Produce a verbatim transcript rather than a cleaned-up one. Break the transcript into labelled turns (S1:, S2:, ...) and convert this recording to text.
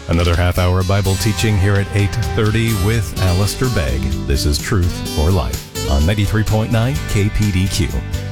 S1: Another half hour of Bible teaching here at eight thirty with Alistair Begg. This is Truth for Life on ninety-three point nine K P D Q.